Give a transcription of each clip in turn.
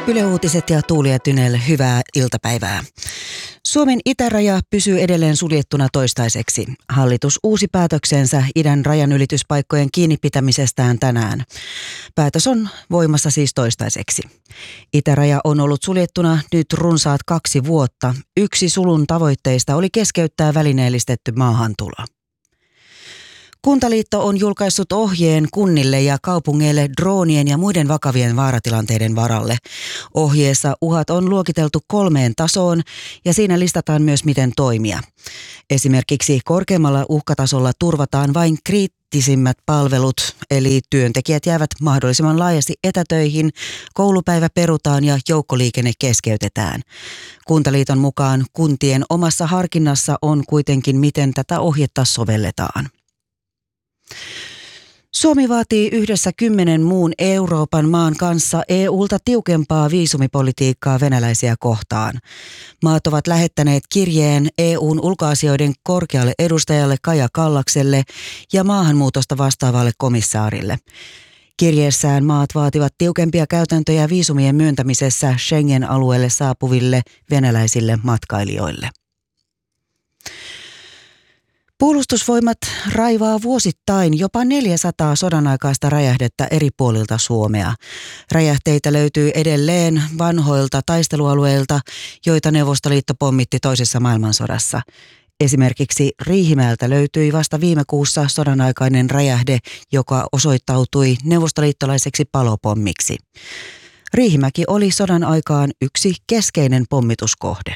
Yle Uutiset ja Tuuli ja Tynell, hyvää iltapäivää. Suomen itäraja pysyy edelleen suljettuna toistaiseksi. Hallitus uusi päätöksensä idän rajanylityspaikkojen kiinnipitämisestään tänään. Päätös on voimassa siis toistaiseksi. Itäraja on ollut suljettuna nyt runsaat 2 vuotta. Yksi sulun tavoitteista oli keskeyttää välineellistetty maahantulo. Kuntaliitto on julkaissut ohjeen kunnille ja kaupungeille droonien ja muiden vakavien vaaratilanteiden varalle. Ohjeessa uhat on luokiteltu 3 tasoon ja siinä listataan myös miten toimia. Esimerkiksi korkeammalla uhkatasolla turvataan vain kriittisimmät palvelut, eli työntekijät jäävät mahdollisimman laajasti etätöihin, koulupäivä perutaan ja joukkoliikenne keskeytetään. Kuntaliiton mukaan kuntien omassa harkinnassa on kuitenkin miten tätä ohjetta sovelletaan. Suomi vaatii yhdessä 10 muun Euroopan maan kanssa EUlta tiukempaa viisumipolitiikkaa venäläisiä kohtaan. Maat ovat lähettäneet kirjeen EUn ulkoasioiden korkealle edustajalle Kaja Kallakselle ja maahanmuutosta vastaavalle komissaarille. Kirjeessään maat vaativat tiukempia käytäntöjä viisumien myöntämisessä Schengen-alueelle saapuville venäläisille matkailijoille. Puolustusvoimat raivaa vuosittain jopa 400 sodanaikaista räjähdettä eri puolilta Suomea. Räjähteitä löytyy edelleen vanhoilta taistelualueilta, joita Neuvostoliitto pommitti toisessa maailmansodassa. Esimerkiksi Riihimäeltä löytyi vasta viime kuussa sodanaikainen räjähde, joka osoittautui neuvostoliittolaiseksi palopommiksi. Riihimäki oli sodan aikaan yksi keskeinen pommituskohde.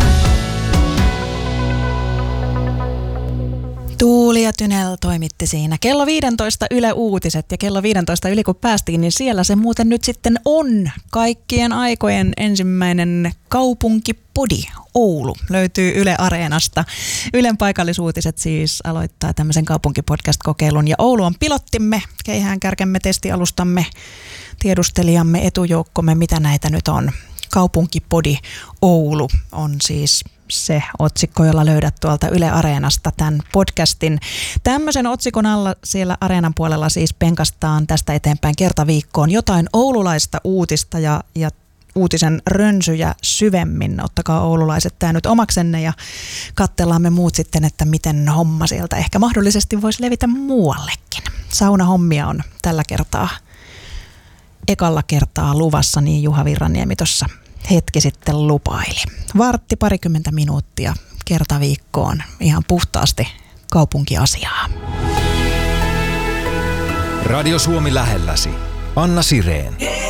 Tuuli ja Tynell toimitti siinä. Kello 15 Yle Uutiset ja kello 15 yli kun päästiin, niin siellä se muuten nyt sitten on. Kaikkien aikojen ensimmäinen kaupunkipodi Oulu löytyy Yle Areenasta. Ylen paikallisuutiset siis aloittaa tämmöisen kaupunkipodcast-kokeilun ja Oulu on pilottimme, keihäänkärkemme, testialustamme, tiedustelijamme, etujoukkomme, mitä näitä nyt on. Kaupunkipodi Oulu on siis se otsikko, jolla löydät tuolta Yle Areenasta tämän podcastin. Tämmöisen otsikon alla siellä Areenan puolella siis penkastaan tästä eteenpäin kertaviikkoon jotain oululaista uutista ja uutisen rönsyjä syvemmin. Ottakaa oululaiset tämä nyt omaksenne ja katsellaan me muut sitten, että miten homma sieltä ehkä mahdollisesti voisi levitä muuallekin. Saunahommia on tällä kertaa, ekalla kertaa luvassa, niin Juha Virraniemi tuossa hetki sitten lupaili. 20 minuuttia kertaviikkoon ihan puhtaasti kaupunkiasiaa. Radio Suomi lähelläsi. Anna Sireen.